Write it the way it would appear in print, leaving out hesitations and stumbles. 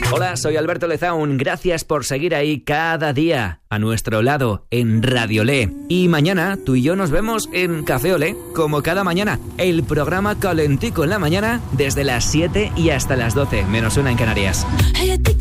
Hola, soy Alberto Lezaun. Gracias por seguir ahí cada día a nuestro lado en Radio Olé. Y mañana tú y yo nos vemos en Café Olé, como cada mañana. El programa calentico en la mañana desde las 7 y hasta las 12, menos una en Canarias.